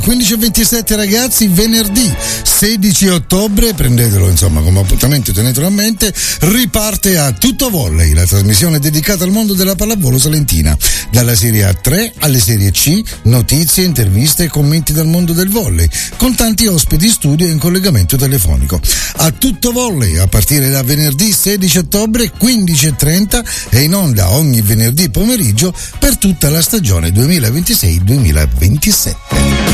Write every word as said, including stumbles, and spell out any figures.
quindici e ventisette ragazzi, venerdì sedici ottobre, prendetelo insomma come appuntamento, tenetelo a mente, riparte a Tutto Volley, la trasmissione dedicata al mondo della pallavolo salentina, dalla Serie A tre alle Serie C, notizie, interviste e commenti dal mondo del volley, con tanti ospiti in studio e in collegamento telefonico. A Tutto Volley a partire da venerdì sedici ottobre quindici e trenta e in onda ogni venerdì pomeriggio per tutta la stagione duemilaventisei duemilaventisette.